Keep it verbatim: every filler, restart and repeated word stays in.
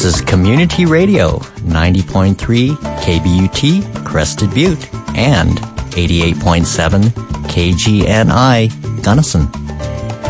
is Community Radio, ninety point three K B U T, Crested Butte, and eighty-eight point seven K G N I, Gunnison.